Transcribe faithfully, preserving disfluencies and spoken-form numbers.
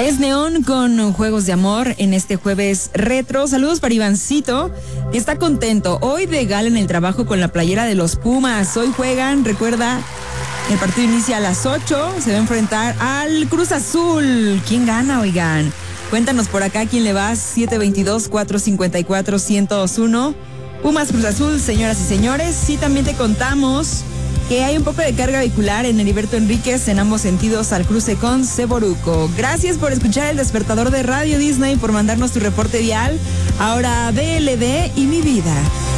Es Neón con Juegos de Amor en este jueves retro. Saludos para Ivancito, que está contento. Hoy de gala en el trabajo con la playera de los Pumas. Hoy juegan, recuerda, el partido inicia a las ocho. Se va a enfrentar al Cruz Azul. ¿Quién gana, oigan? Cuéntanos por acá quién le va. siete dos dos, cuatro cinco cuatro, uno cero dos uno. Pumas Cruz Azul, señoras y señores. Sí, también te contamos que hay un poco de carga vehicular en Heriberto Enríquez en ambos sentidos al cruce con Seboruco. Gracias por escuchar el despertador de Radio Disney, por mandarnos tu reporte vial. Ahora B L D y mi vida.